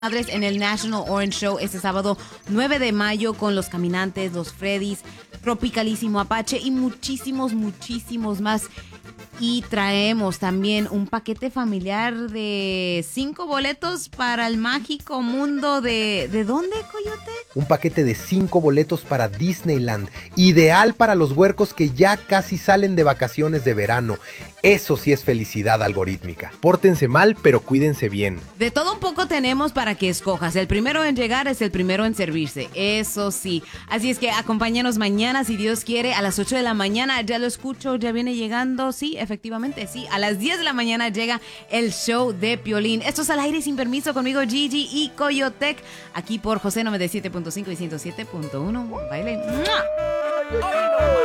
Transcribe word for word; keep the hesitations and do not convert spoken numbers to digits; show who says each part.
Speaker 1: Madres en el National Orange Show este sábado nueve de mayo con los Caminantes, los Freddys, Tropicalísimo Apache y muchísimos, muchísimos más. Y traemos también un paquete familiar de cinco boletos para el mágico mundo de... ¿De dónde, Coyote?
Speaker 2: Un paquete de cinco boletos para Disneyland, ideal para los huercos que ya casi salen de vacaciones de verano. Eso sí es felicidad algorítmica. Pórtense mal, pero cuídense bien.
Speaker 1: De todo un poco tenemos para que escojas. El primero en llegar es el primero en servirse. Eso sí. Así es que acompáñanos mañana, si Dios quiere, a las ocho de la mañana. Ya lo escucho, ya viene llegando. Sí, efectivamente, sí. A las diez de la mañana llega el show de Piolín. Esto es Al Aire Sin Permiso conmigo, Gigi y Coyotec. Aquí por José noventa y siete punto cinco y ciento siete punto uno. Baile. ¡Mua!